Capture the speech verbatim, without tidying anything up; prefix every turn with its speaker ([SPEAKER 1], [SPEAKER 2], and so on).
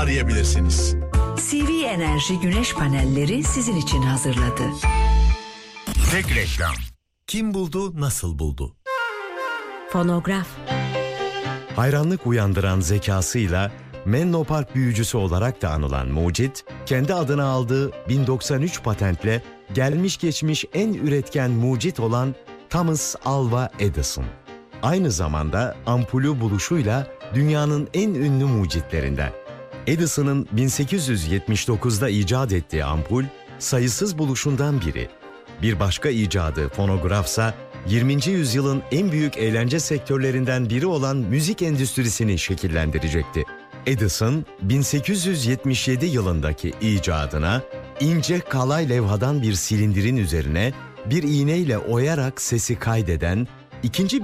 [SPEAKER 1] arayabilirsiniz.
[SPEAKER 2] C V Enerji güneş panelleri sizin için hazırladı.
[SPEAKER 3] Tek reklam. Kim buldu, nasıl buldu?
[SPEAKER 4] Fonograf.
[SPEAKER 5] Hayranlık uyandıran zekasıyla Menlo Park büyücüsü olarak da anılan mucit, kendi adına aldığı bin doksan üç patentle gelmiş geçmiş en üretken mucit olan Thomas Alva Edison. Aynı zamanda ampulü buluşuyla dünyanın en ünlü mucitlerinden. Edison'ın bin sekiz yüz yetmiş dokuzda icat ettiği ampul sayısız buluşundan biri. Bir başka icadı fonografsa yirminci yüzyılın en büyük eğlence sektörlerinden biri olan müzik endüstrisini şekillendirecekti. Edison, bin sekiz yüz yetmiş yedi yılındaki icadına ince kalay levhadan bir silindirin üzerine bir iğneyle oyarak sesi kaydeden ikinci